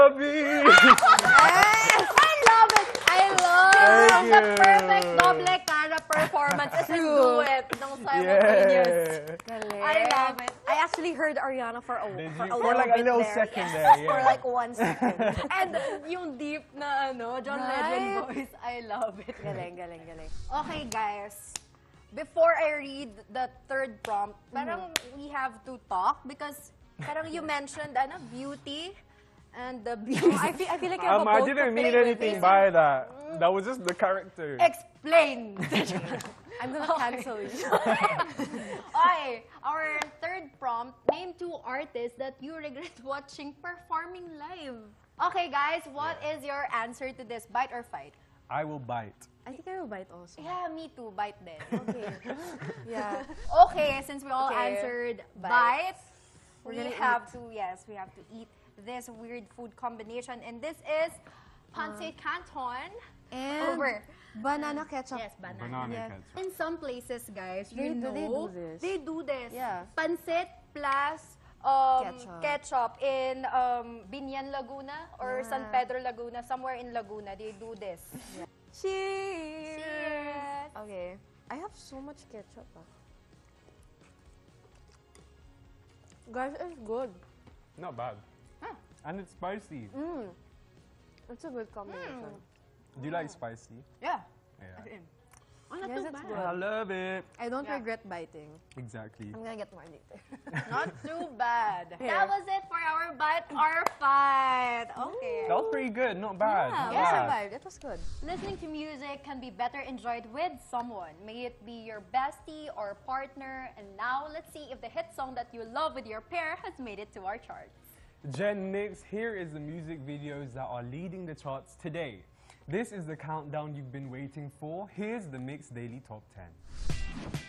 Yes! I love it! I love the you. perfect doble cara performance as a duet ng simultaneous. Galing. I love it. I actually heard Ariana for a For like a bit little there. second Yes. there, yeah. For like 1 second. And yung deep na John Legend Right? voice, I love it. Galing, galing, galing. Okay, guys. Before I read the third prompt, parang we have to talk because parang you mentioned beauty and the beauty. I feel like I have a I boat to didn't mean play with. anything by that. That was just the character. Explain! I'm gonna cancel you. Okay, our third prompt, name 2 artists that you regret watching performing live. Okay, guys, what is your answer to this? Bite or fight? I will bite. I think I will bite also. Yeah, me too. Bite then. Okay. Yeah. Okay, since we all Okay. answered Bite. bite, We're we gonna have to eat this weird food combination, and this is pancit canton And over banana ketchup. yes, banana. Banana Yes. ketchup. In some places, guys, They do this. they do this. Yeah. Pancit plus Ketchup. ketchup in Binyan, Laguna or San Yeah. Pedro, Laguna. Somewhere in Laguna, they do this. Cheers. Cheers. Okay. I have so much ketchup. Guys, it's good. Not bad. Huh. And it's spicy. It's a good combination. Do you like spicy? Yeah. Yeah. Oh, not Yes, too it's bad. good. I love it. I don't Yeah. regret biting. Exactly. I'm gonna get more later. Not too bad. Yeah. That was it for our bite or fight. Okay. That was pretty good. Not bad. Yeah, Not we bad. survived. It was good. Listening to music can be better enjoyed with someone. May it be your bestie or partner. And now let's see if the hit song that you love with your pair has made it to our charts. Gen Mix, here is the music videos that are leading the charts today. This is the countdown you've been waiting for. Here's the Mix Daily Top 10.